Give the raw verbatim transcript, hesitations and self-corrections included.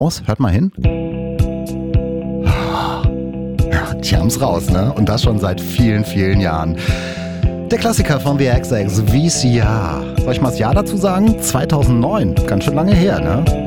Aus, hört mal hin. Ja, die haben's raus, ne? Und das schon seit vielen, vielen Jahren. Der Klassiker von The X X, V C R. Soll ich mal das Jahr dazu sagen? zweitausendneun, ganz schön lange her, ne?